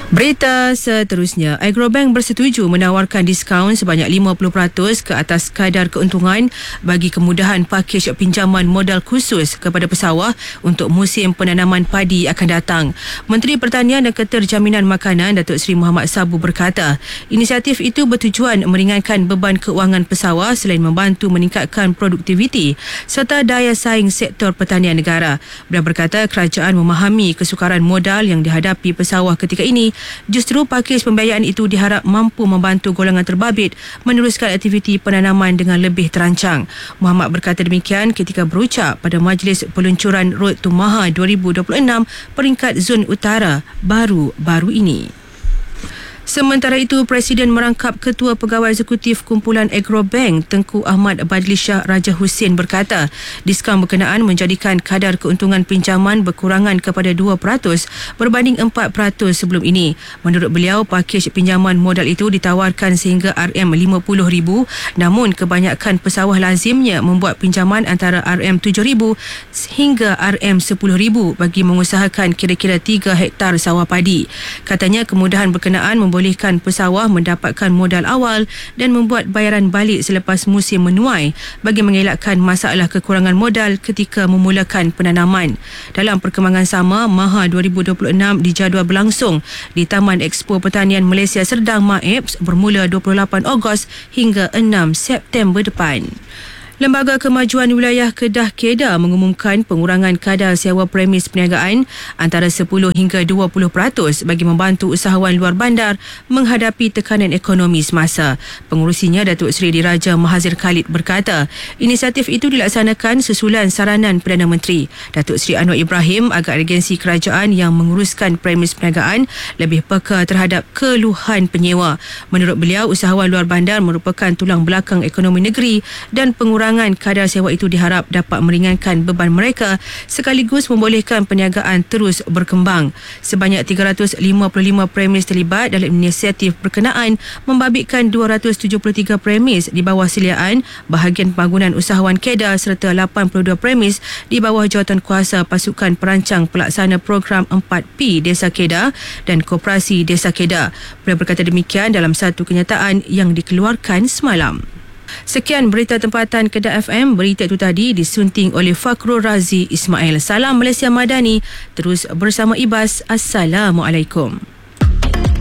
Berita seterusnya, Agrobank bersetuju menawarkan diskaun sebanyak 50% ke atas kadar keuntungan bagi kemudahan pakej pinjaman modal khusus kepada pesawah untuk musim penanaman padi akan datang. Menteri Pertanian dan Keterjaminan Makanan Datuk Seri Muhammad Sabu berkata, inisiatif itu bertujuan meringankan beban keuangan pesawah selain membantu meningkatkan produktiviti serta daya saing sektor pertanian negara. Beliau berkata kerajaan memahami kesukaran modal yang dihadapi pesawah ketika ini. Justru pakej pembiayaan itu diharap mampu membantu golongan terbabit meneruskan aktiviti penanaman dengan lebih terancang. Muhammad berkata demikian ketika berucap pada Majlis Peluncuran Road to Maha 2026 peringkat Zon Utara baru-baru ini. Sementara itu, Presiden merangkap Ketua Pegawai Eksekutif Kumpulan Agrobank Tengku Ahmad Badli Shah Raja Hussein berkata, diskaun berkenaan menjadikan kadar keuntungan pinjaman berkurangan kepada 2% berbanding 4% sebelum ini. Menurut beliau, pakej pinjaman modal itu ditawarkan sehingga RM50,000, namun kebanyakan pesawah lazimnya membuat pinjaman antara RM7,000 hingga RM10,000 bagi mengusahakan kira-kira 3 hektar sawah padi. Katanya kemudahan berkenaan membolehkan pesawah mendapatkan modal awal dan membuat bayaran balik selepas musim menuai bagi mengelakkan masalah kekurangan modal ketika memulakan penanaman. Dalam perkembangan sama, Maha 2026 dijadual berlangsung di Taman Expo Pertanian Malaysia Serdang MAEPS bermula 28 Ogos hingga 6 September depan. Lembaga Kemajuan Wilayah Kedah Kedah mengumumkan pengurangan kadar sewa premis perniagaan antara 10 hingga 20% bagi membantu usahawan luar bandar menghadapi tekanan ekonomi semasa. Pengurusinya Datuk Seri Diraja Mahazir Khalid berkata, inisiatif itu dilaksanakan susulan saranan Perdana Menteri. Datuk Seri Anwar Ibrahim agak agensi kerajaan yang menguruskan premis perniagaan lebih peka terhadap keluhan penyewa. Menurut beliau, usahawan luar bandar merupakan tulang belakang ekonomi negeri dan pengurangan kadar sewa itu diharap dapat meringankan beban mereka sekaligus membolehkan perniagaan terus berkembang. Sebanyak 355 premis terlibat dalam inisiatif berkenaan membabitkan 273 premis di bawah seliaan bahagian pembangunan usahawan Kedah serta 82 premis di bawah jawatankuasa Pasukan Perancang Pelaksana Program 4P Desa Kedah dan Koperasi Desa Kedah. Beliau berkata demikian dalam satu kenyataan yang dikeluarkan semalam. Sekian berita tempatan Kedah FM. Berita itu tadi disunting oleh Fakhrul Razi Ismail. Salam Malaysia Madani. Terus bersama Ibas. Assalamualaikum.